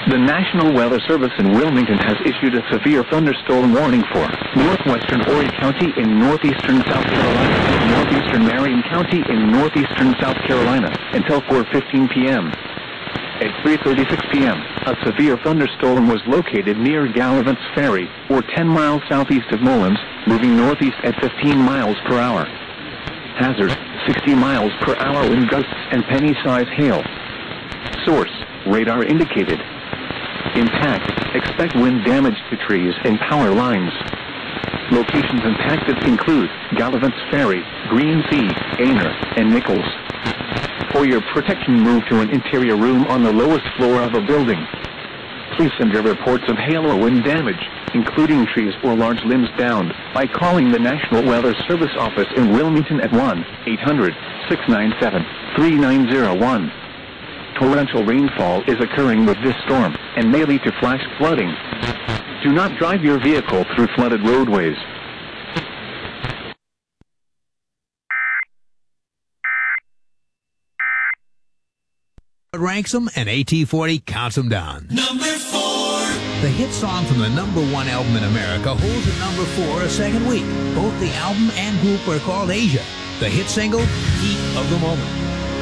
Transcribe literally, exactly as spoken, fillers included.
The National Weather Service in Wilmington has issued a severe thunderstorm warning for northwestern Horry County in northeastern South Carolina and northeastern Marion County in northeastern South Carolina until four fifteen p m At three thirty-six p m, a severe thunderstorm was located near Gallivant's Ferry, or ten miles southeast of Mullins, moving northeast at fifteen miles per hour. Hazard, sixty miles per hour wind gusts and penny-size hail. Source, radar indicated. Impact, expect wind damage to trees and power lines. Locations impacted include Gallivant's Ferry, Green Fee, Aner, and Nichols. For your protection, move to an interior room on the lowest floor of a building. Please send your reports of hail or wind damage, including trees or large limbs downed, by calling the National Weather Service office in Wilmington at one eight hundred, six nine seven, three nine zero one. Torrential rainfall is occurring with this storm and may lead to flash flooding. Do not drive your vehicle through flooded roadways. Ranks them, and A T forty counts them down. Number four. The hit song from the number one album in America holds at number four a second week. Both the album and group are called Asia. The hit single, Heat of the Moment.